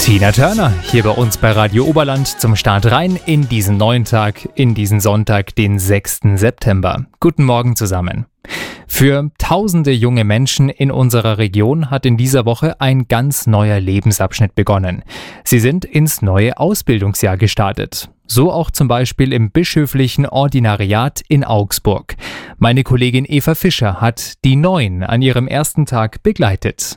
Tina Turner hier bei uns bei Radio Oberland zum Start rein in diesen neuen Tag, in diesen Sonntag, den 6. September. Guten Morgen zusammen. Für tausende junge Menschen in unserer Region hat in dieser Woche ein ganz neuer Lebensabschnitt begonnen. Sie sind ins neue Ausbildungsjahr gestartet. So auch zum Beispiel im bischöflichen Ordinariat in Augsburg. Meine Kollegin Eva Fischer hat die Neuen an ihrem ersten Tag begleitet.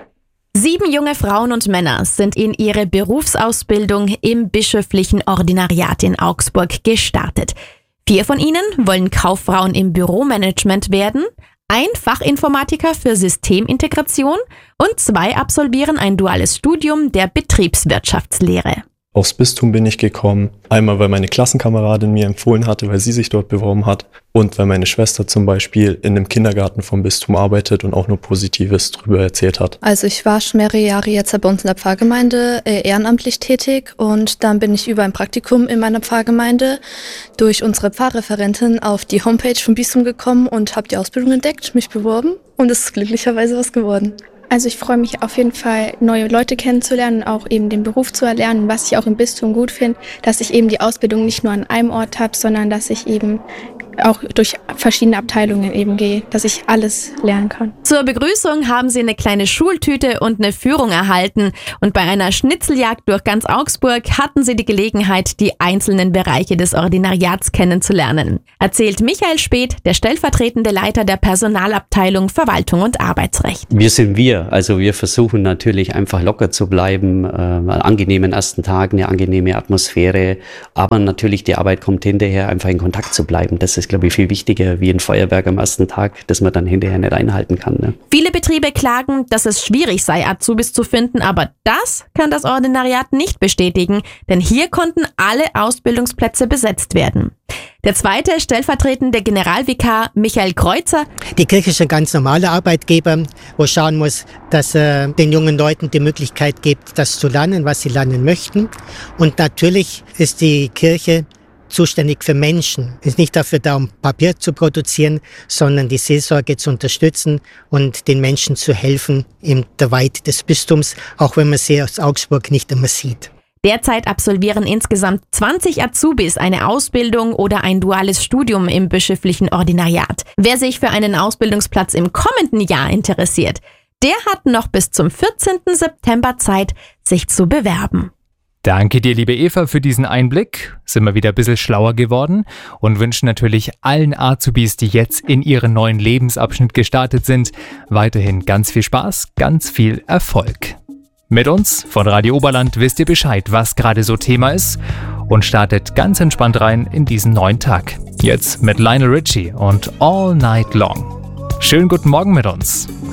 7 junge Frauen und Männer sind in ihre Berufsausbildung im bischöflichen Ordinariat in Augsburg gestartet. 4 von ihnen wollen Kauffrauen im Büromanagement werden, ein Fachinformatiker für Systemintegration und 2 absolvieren ein duales Studium der Betriebswirtschaftslehre. Aufs Bistum bin ich gekommen, einmal weil meine Klassenkameradin mir empfohlen hatte, weil sie sich dort beworben hat und weil meine Schwester zum Beispiel in einem Kindergarten vom Bistum arbeitet und auch nur Positives drüber erzählt hat. Also ich war schon mehrere Jahre jetzt bei uns in der Pfarrgemeinde ehrenamtlich tätig und dann bin ich über ein Praktikum in meiner Pfarrgemeinde durch unsere Pfarrreferentin auf die Homepage vom Bistum gekommen und habe die Ausbildung entdeckt, mich beworben und es ist glücklicherweise was geworden. Also ich freue mich auf jeden Fall, neue Leute kennenzulernen und auch eben den Beruf zu erlernen. Was ich auch im Bistum gut finde, dass ich eben die Ausbildung nicht nur an einem Ort habe, sondern dass ich eben auch durch verschiedene Abteilungen eben gehe, dass ich alles lernen kann. Zur Begrüßung haben sie eine kleine Schultüte und eine Führung erhalten. Und bei einer Schnitzeljagd durch ganz Augsburg hatten sie die Gelegenheit, die einzelnen Bereiche des Ordinariats kennenzulernen. Erzählt Michael Speth, der stellvertretende Leiter der Personalabteilung Verwaltung und Arbeitsrecht. Wir sind wir. Also wir versuchen natürlich einfach locker zu bleiben, einen angenehmen ersten Tag, eine angenehme Atmosphäre. Aber natürlich die Arbeit kommt hinterher, einfach in Kontakt zu bleiben. Das ist, glaube ich, viel wichtiger wie ein Feuerwerk am ersten Tag, das man dann hinterher nicht einhalten kann. Ne? Viele Betriebe klagen, dass es schwierig sei, Azubis zu finden, aber das kann das Ordinariat nicht bestätigen, denn hier konnten alle Ausbildungsplätze besetzt werden. Der zweite stellvertretende Generalvikar Michael Kreuzer. Die Kirche ist ein ganz normaler Arbeitgeber, wo schauen muss, dass er den jungen Leuten die Möglichkeit gibt, das zu lernen, was sie lernen möchten. Und natürlich ist die Kirche zuständig für Menschen. Ist nicht dafür da, um Papier zu produzieren, sondern die Seelsorge zu unterstützen und den Menschen zu helfen in der Weite des Bistums, auch wenn man sie aus Augsburg nicht immer sieht. Derzeit absolvieren insgesamt 20 Azubis eine Ausbildung oder ein duales Studium im bischöflichen Ordinariat. Wer sich für einen Ausbildungsplatz im kommenden Jahr interessiert, der hat noch bis zum 14. September Zeit, sich zu bewerben. Danke dir, liebe Eva, für diesen Einblick. Sind wir wieder ein bisschen schlauer geworden und wünschen natürlich allen Azubis, die jetzt in ihren neuen Lebensabschnitt gestartet sind, weiterhin ganz viel Spaß, ganz viel Erfolg. Mit uns von Radio Oberland wisst ihr Bescheid, was gerade so Thema ist und startet ganz entspannt rein in diesen neuen Tag. Jetzt mit Lionel Richie und All Night Long. Schönen guten Morgen mit uns.